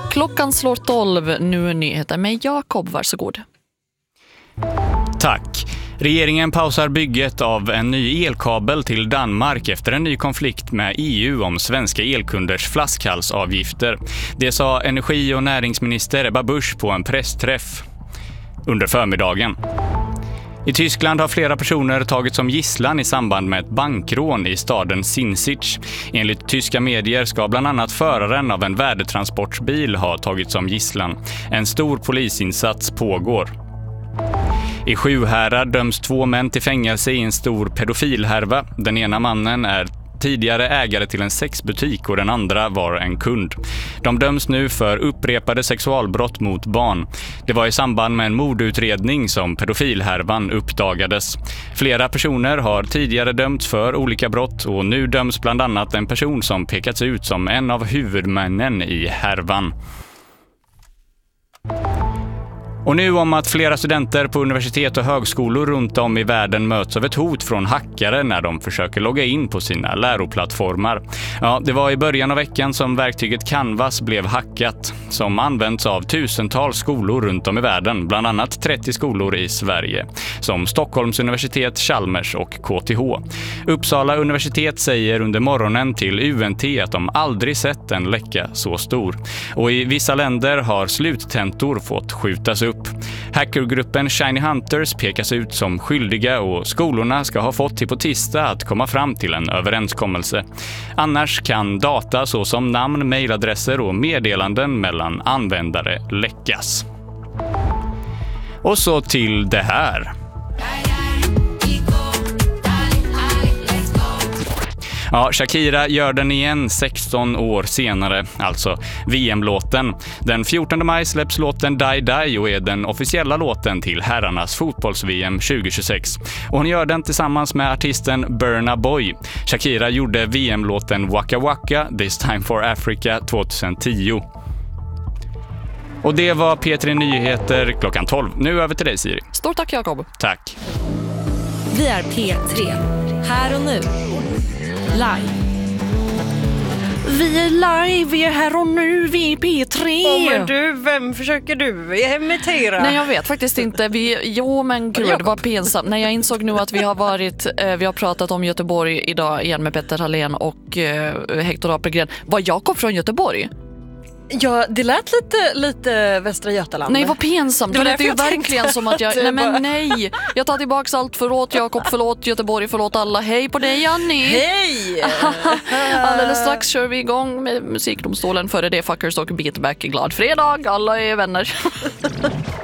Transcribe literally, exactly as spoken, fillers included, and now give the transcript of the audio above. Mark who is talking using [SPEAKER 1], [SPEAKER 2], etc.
[SPEAKER 1] Klockan slår tolv, nu är nyheter med Jakob, varsågod.
[SPEAKER 2] Tack. Regeringen pausar bygget av en ny elkabel till Danmark efter en ny konflikt med E U om svenska elkunders flaskhalsavgifter. Det sa energi- och näringsminister Ebba Busch på en pressträff under förmiddagen. I Tyskland har flera personer tagits som gisslan i samband med ett bankrån i staden Sinzig. Enligt tyska medier ska bland annat föraren av en värdetransportbil ha tagits som gisslan. En stor polisinsats pågår. I Sjuhärad döms två män till fängelse i en stor pedofilhärva. Den ena mannen är tidigare ägare till en sexbutik och den andra var en kund. De döms nu för upprepade sexualbrott mot barn. Det var i samband med en mordutredning som pedofilhärvan uppdagades. Flera personer har tidigare dömts för olika brott och nu döms bland annat en person som pekats ut som en av huvudmännen i härvan. Och nu om att flera studenter på universitet och högskolor runt om i världen möts av ett hot från hackare när de försöker logga in på sina läroplattformar. Ja, det var i början av veckan som verktyget Canvas blev hackat, som används av tusentals skolor runt om i världen, bland annat trettio skolor i Sverige, som Stockholms universitet, Chalmers och K T H. Uppsala universitet säger under morgonen till U N T att de aldrig sett en läcka så stor. Och i vissa länder har sluttentor fått skjutas upp. Hackergruppen Shiny Hunters pekas ut som skyldiga och skolorna ska ha fått till på tisdag att komma fram till en överenskommelse. Annars kan data såsom namn, mejladresser och meddelanden mellan användare läckas. Och så till det här. Ja, Shakira gör den igen sexton år senare, alltså V M-låten. Den fjortonde maj släpps låten Die Die och är den officiella låten till herrarnas fotbolls-V M tjugohundratjugosex. Och hon gör den tillsammans med artisten Burna Boy. Shakira gjorde V M-låten Waka Waka, This Time for Africa tjugohundratio. Och det var P tre Nyheter klockan tolv. Nu över till dig, Siri.
[SPEAKER 1] Stort tack, Jakob.
[SPEAKER 2] Tack.
[SPEAKER 3] Vi är P tre. Här och nu. Live.
[SPEAKER 1] Vi är live, vi är här och nu, vi är P tre.
[SPEAKER 4] Åh, men du, vem försöker du imitera?
[SPEAKER 1] Nej, jag vet faktiskt inte. Vi, jo, men gud, det var pinsamt. Nej, jag insåg nu att vi har varit, eh, vi har pratat om Göteborg idag igen med Petter Hallén och eh, Hector Apelgren. Var Jakob från Göteborg?
[SPEAKER 4] Ja, det lät lite, lite Västra Götaland.
[SPEAKER 1] Nej, vad pinsamt. Det, det är ju verkligen som att jag... Nej, men
[SPEAKER 4] bara...
[SPEAKER 1] nej. Jag tar tillbaka allt. Förlåt Jakob, förlåt Göteborg, förlåt alla. Hej på dig, Janni.
[SPEAKER 4] Hej!
[SPEAKER 1] Alldeles strax kör vi igång med musikdomstolen. Före det Fuckers och Beatback. Glad fredag, alla är vänner.